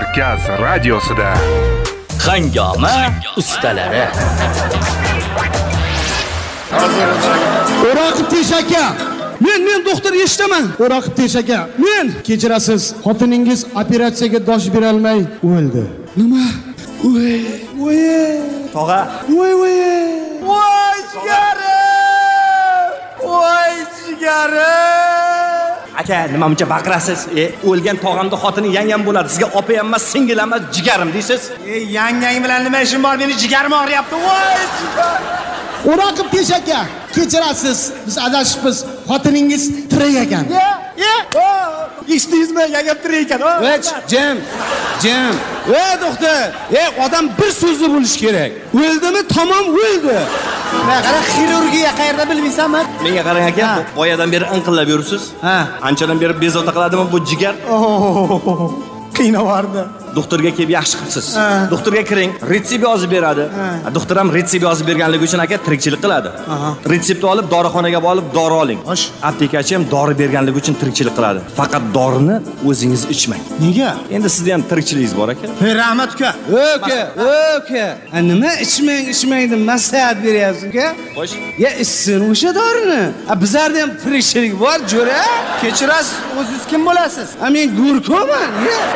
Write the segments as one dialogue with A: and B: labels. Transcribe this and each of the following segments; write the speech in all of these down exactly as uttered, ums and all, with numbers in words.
A: Markaz radiosida
B: Hangoma ustalari.
C: O'roqib Teshaka.
D: Men men doktor eshitaman.
C: O'roqib Teshaka.
D: Men
C: kechirasiz, xotiningiz operatsiyaga dosh bera olmay o'ldi.
D: Nima? Voy, voy.
B: Tog'a.
D: Voy, voy.
B: Voy jigarim. Voy jigarim. Aka, nima buncha baqirasiz? E, o'lgan tog'amda xotini yangam bo'ladi. Sizga opa ham emas, singil emas, jigarim deysiz. E, yangang bilan nima ishim bor? Meni jigarim og'riyapti. Voy jigarim.
C: O'roqib Teshaka. Kechirasiz, biz adashibmiz. Xotiningiz tirik ekan.
B: Ye, ye. Eshitdingizmi? Yangam tirik ekan.
D: Vech, jim. Jim. Ey doktor, ey odam bir so'zli bo'lish kerak. O'ldimi? Tamom o'ldi.
C: Men qara xirurgiya qayerda bilmaysanmi?
B: Menga qarang aka, boyadan beri inqillab yuribsiz.
C: Ha.
B: Anchadan beri bezovta qiladimi bu jigar?
C: Qiynavardi.
B: Doktorga kelib yaxshi qilibsiz. Doktorga kiring, retsept yozib beradi. Doktor ham retsept yozib berganligi uchun aka tirikchilik qiladi. Retseptni olib dorixonaga borib dori oling. Aptekachi ham dori berganligi uchun tirikchilik qiladi. Faqat dorini o'zingiz ichmang.
C: Nega?
B: Endi sizda ham tirikchiligingiz bor aka.
C: Rahmat uka.
D: Oka, oka. Nima ichmang, ichmang deb maslahat beryapsiz-ku?
B: Xo'sh.
D: Ya ichsin o'sha dorini. A bizlarda ham tirikchilik bor, jo'ra.
C: Kechirasiz, o'zingiz kim bo'lasiz?
D: A men Gurkoman.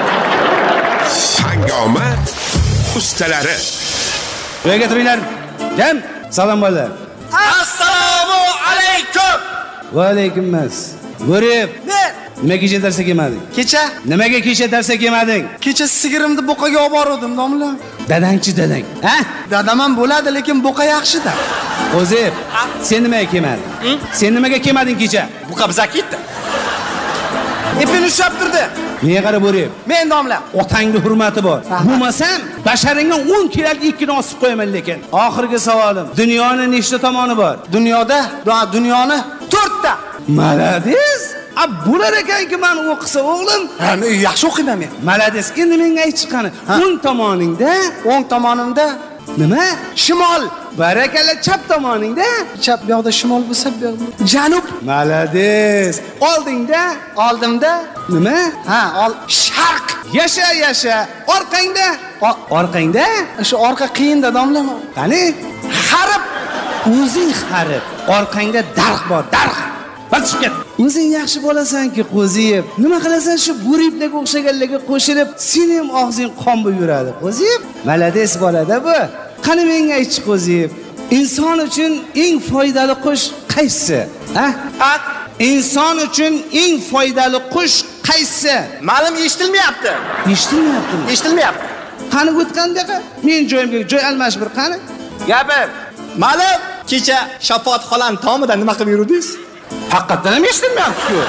A: Hangoma ustalari.
D: Yo'ga turinglar. Jam, salom bolalar.
B: Assalomu alaykum.
D: Va alaykummas. Bo'rib.
C: Men
D: Nima kecha darsga kelmading?
C: kecha
D: Nimaga kecha darsga kelmading?
C: kecha sigirimni buqaga olib bordim, domla.
D: Dadangchi dadang. Ha?
C: Dadam ham bo'ladi, lekin buqa yaxshi-da.
D: O'zib, sen nimaga kelmading? Sen nimaga kelmading kecha?
B: Bu qabza ketdi.
C: Ipini ushlab turdi.
D: Menga qarab bo'rib.
C: Men domla.
D: Otangning hurmati bor. Bo'lmasam, basharingga o'n kilalik ikkini osib qo'yaman lekin. Oxirgi savolim. Dunyoning nechta tomoni bor?
C: Dunyoda, dunyoni to'rtta.
D: Malades. A bo'lar ekanki men o'qisa o'g'lim.
C: Ha, yaxshi o'qiyman men.
D: Malades. Endi menga aytib qani. O'ng tomoningda,
C: O'ng tomonimda
D: nima?
C: shimol,
D: Barakalla chap tomoningda.
C: chap yoqda shimol bo'lsa, bu yoqda janub.
D: Malades. Oldingda,
C: Oldimda,
D: nima?
C: ha, ol sharq.
D: Yasha, yasha. Orqangda, orqangda.
C: Shu orqa qiyin-da, domla.
D: Qani?
C: G'arb.
D: O'zing xarib. Orqangda darx bor, darx. Baqib ket. O'zing yaxshi bo'lasan-ki, Qo'ziyev. Nima qilasan shu Buribdagi o'xshaganlarga qo'shilib, seni ham og'zing qon bo'lib yuradi, Qo'ziyev. Malades bolada bu. Qani menga aytchi, Qo'ziyev. Inson uchun eng foydali qush qaysi? Ha?
B: Ha?
D: Inson uchun eng foydali qush qaysi?
B: Ma'lum eshitilmayapti.
D: Eshitilmayaptimi?
B: Eshitilmayapti.
D: Qani o'tgandaqa? Men joyimga joy almashib bir qani?
B: Gapir. Ma'lum kecha Shafot xolam tomida nima qilib yurdingiz?
D: Haqiqatan ham eshitilmayapti-ku.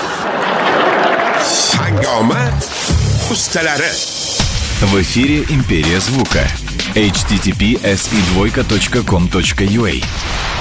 A: Hangoma ustalari.
E: В эфире Империя звука. эйч ти ти пи эс и двойка точка ком точка ю а